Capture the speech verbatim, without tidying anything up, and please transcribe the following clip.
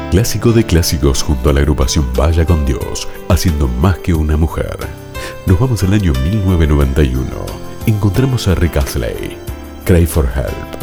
Clásico de clásicos junto a la agrupación Vaya con Dios, haciendo más que una mujer. Nos vamos al año mil novecientos noventa y uno. Encontramos a Rick Astley, Cry for Help.